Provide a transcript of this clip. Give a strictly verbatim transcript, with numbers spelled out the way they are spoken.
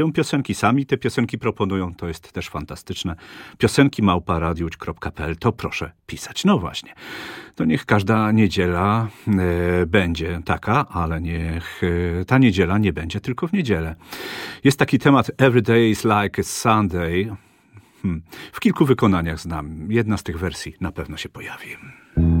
Piosenki sami te piosenki proponują, to jest też fantastyczne. Piosenki małpa radiuć kropka pe el, to proszę pisać. No właśnie, to niech każda niedziela e, będzie taka, ale niech e, ta niedziela nie będzie tylko w niedzielę. Jest taki temat Every day is like a Sunday. Hmm. W kilku wykonaniach znam. Jedna z tych wersji na pewno się pojawi.